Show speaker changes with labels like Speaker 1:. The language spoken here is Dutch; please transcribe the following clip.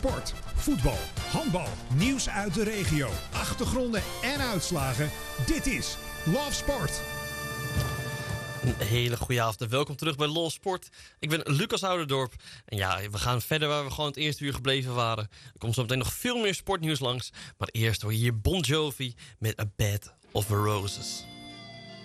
Speaker 1: Sport, voetbal, handbal, nieuws uit de regio, achtergronden en uitslagen. Dit is Love Sport.
Speaker 2: Een hele goede avond en welkom terug bij Love Sport. Ik ben Lucas Ouderdorp. En ja, we gaan verder waar we gewoon het eerste uur gebleven waren. Er komt zo meteen nog veel meer sportnieuws langs. Maar eerst hoor je hier Bon Jovi met A Bed of Roses.